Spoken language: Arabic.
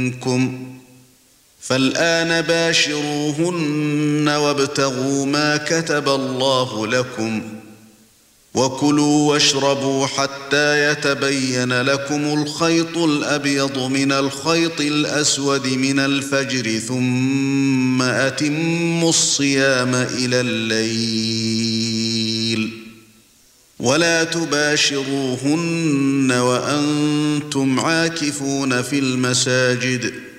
منكم فالآن باشروهن وابتغوا ما كتب الله لكم وكلوا واشربوا حتى يتبين لكم الخيط الأبيض من الخيط الأسود من الفجر ثم أتموا الصيام إلى الليل ولا تباشروهن وأنتم عاكفون في المساجد